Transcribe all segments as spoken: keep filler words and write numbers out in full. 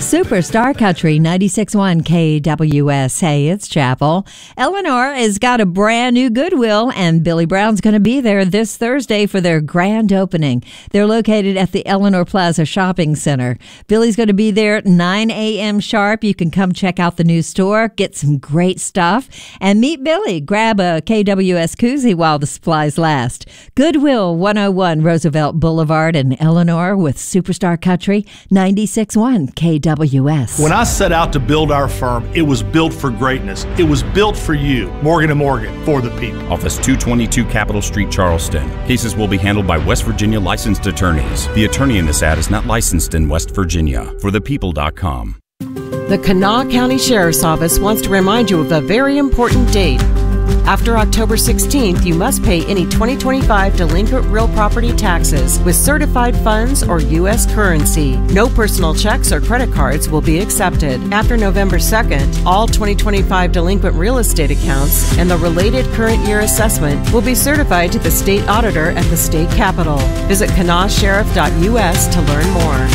Superstar Country ninety-six point one K W S. Hey, it's Chapel. Eleanor has got a brand new Goodwill, and Billy Brown's going to be there this Thursday for their grand opening. They're located at the Eleanor Plaza Shopping Center. Billy's going to be there at nine a.m. sharp. You can come check out the new store, get some great stuff, and meet Billy. Grab a K W S koozie while the supplies last. Goodwill one oh one Roosevelt Boulevard in Eleanor with Superstar Country ninety-six point one K W S. When I set out to build our firm, it was built for greatness. It was built for you. Morgan and Morgan, for the people. Office two twenty-two Capitol Street, Charleston. Cases will be handled by West Virginia licensed attorneys. The attorney in this ad is not licensed in West Virginia. for the people dot com. The Kanawha County Sheriff's Office wants to remind you of a very important date. After October sixteenth, you must pay any twenty twenty-five delinquent real property taxes with certified funds or U S currency. No personal checks or credit cards will be accepted. After November second, all twenty twenty-five delinquent real estate accounts and the related current year assessment will be certified to the state auditor at the state capitol. Visit kanawha sheriff dot U S to learn more.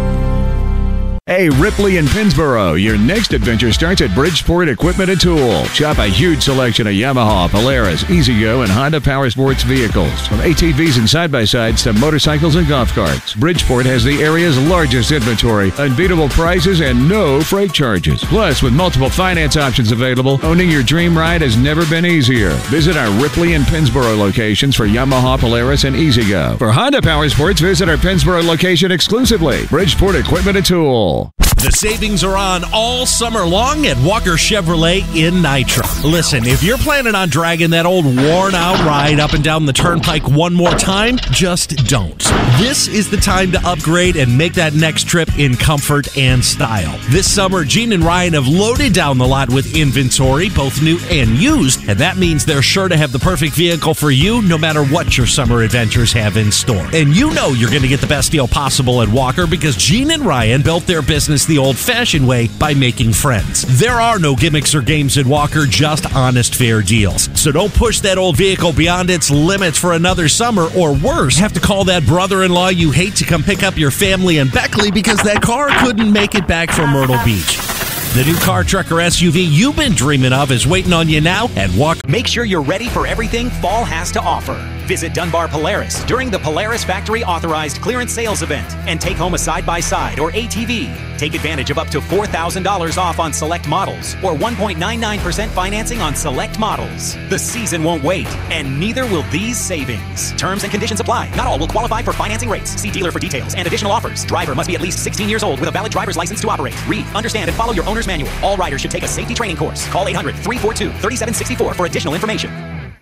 Hey, Ripley in Pennsboro, your next adventure starts at Bridgeport Equipment and Tool. Shop a huge selection of Yamaha, Polaris, E-Z-Go, and Honda Power Sports vehicles. From A T Vs and side-by-sides to motorcycles and golf carts, Bridgeport has the area's largest inventory, unbeatable prices, and no freight charges. Plus, with multiple finance options available, owning your dream ride has never been easier. Visit our Ripley and Pennsboro locations for Yamaha, Polaris, and E-Z-Go. For Honda Power Sports, visit our Pennsboro location exclusively. Bridgeport Equipment and Tool. The savings are on all summer long at Walker Chevrolet in Nitro. Listen, if you're planning on dragging that old worn-out ride up and down the turnpike one more time, just don't. This is the time to upgrade and make that next trip in comfort and style. This summer, Gene and Ryan have loaded down the lot with inventory, both new and used, and that means they're sure to have the perfect vehicle for you no matter what your summer adventures have in store. And you know you're going to get the best deal possible at Walker because Gene and Ryan built their business the old-fashioned way by making friends. There are no gimmicks or games at Walker, just honest, fair deals. So don't push that old vehicle beyond its limits for another summer, or worse, have to call that brother-in-law you hate to come pick up your family in Beckley because that car couldn't make it back from Myrtle Beach. The new car, truck, or S U V you've been dreaming of is waiting on you now at Walker. Make sure you're ready for everything fall has to offer. Visit Dunbar Polaris during the Polaris Factory Authorized Clearance Sales Event and take home a side-by-side or A T V. Take advantage of up to four thousand dollars off on select models or one point nine nine percent financing on select models. The season won't wait, and neither will these savings. Terms and conditions apply. Not all will qualify for financing rates. See dealer for details and additional offers. Driver must be at least sixteen years old with a valid driver's license to operate. Read, understand, and follow your owner's manual. All riders should take a safety training course. Call eight hundred, three four two, three seven six four for additional information.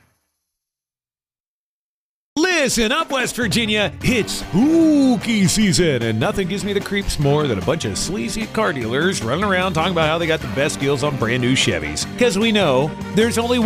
Listen up, West Virginia. It's spooky season, and nothing gives me the creeps more than a bunch of sleazy car dealers running around talking about how they got the best deals on brand new Chevys. Because we know there's only